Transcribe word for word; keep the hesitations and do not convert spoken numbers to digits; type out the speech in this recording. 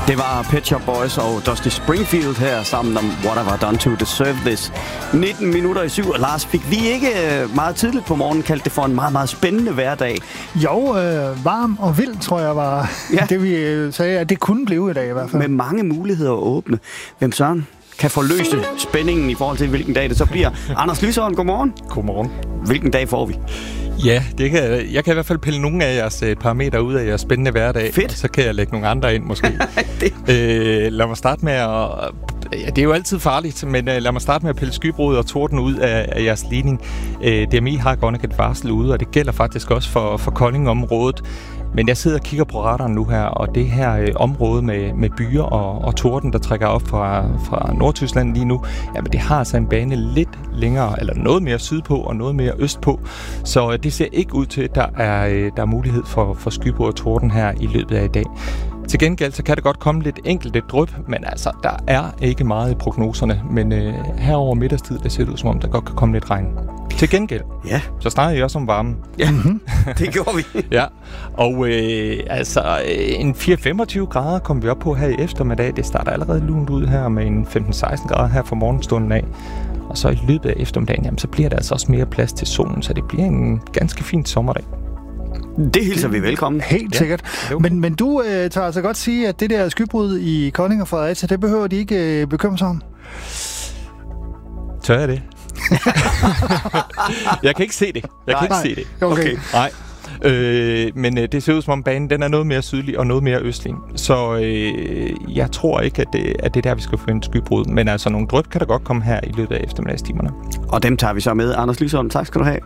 Det var Pet Shop Boys og Dusty Springfield her sammen om What Have I Done To Deserve This. nitten minutter i syv, og Lars, fik vi ikke meget tidligt på morgenen kaldt det for en meget, meget spændende hverdag? Jo, øh, varm og vild, tror jeg var ja. det, vi sagde, at det kunne blive i dag i hvert fald. Med mange muligheder at åbne. Hvem søren kan forløse spændingen i forhold til, hvilken dag det så bliver? Anders Lysholm, godmorgen. Godmorgen. Hvilken dag får vi? Ja, det kan, jeg kan i hvert fald pille nogle af jeres parametre ud af jeres spændende hverdag. Fedt. Så kan jeg lægge nogle andre ind, måske. det. Øh, lad mig starte med at... Ja, det er jo altid farligt, men uh, lad mig starte med at pille skybrud og torden ud af, af jeres ligning. Uh, D M I har godt nok et varsel ude, og det gælder faktisk også for, for Kolding-området. Men jeg sidder og kigger på radaren nu her, og det her øh, område med, med byer og, og torden, der trækker op fra, fra Nordtyskland lige nu, jamen det har altså en bane lidt længere, eller noget mere sydpå og noget mere østpå. Så øh, det ser ikke ud til, at der er, øh, der er mulighed for, for skybrud og torden her i løbet af i dag. Til gengæld så kan det godt komme lidt enkelte dryp, men altså, der er ikke meget i prognoserne. Men øh, her over middagstid, der ser det ud, som om der godt kan komme lidt regn. Til gengæld, ja. så snakker I også om varmen. Ja, det gjorde vi. Ja, og øh, altså en fire til femogtyve grader kommer vi op på her i eftermiddag. Det starter allerede lunt ud her med en femten til seksten grader her fra morgenstunden af. Og så i løbet af eftermiddagen, jamen, så bliver der altså også mere plads til solen, så det bliver en ganske fin sommerdag. Det hilser vi velkommen. Helt ja. sikkert. Men, men du øh, tager altså godt sige, at det der skybrud i Kolding og Fredericia, det behøver de ikke øh, bekymre sig om? Tør jeg det? Jeg kan ikke se det. Jeg Nej. kan ikke se det. Okay. okay. Nej. Øh, men øh, det ser ud som om banen den er noget mere sydlig og noget mere østlig. Så øh, jeg tror ikke, at det, at det er der, vi skal få en skybrud. Men altså nogle dryp kan der godt komme her i løbet af eftermiddagstimerne. Og dem tager vi så med. Anders Lysholm, tak skal du have.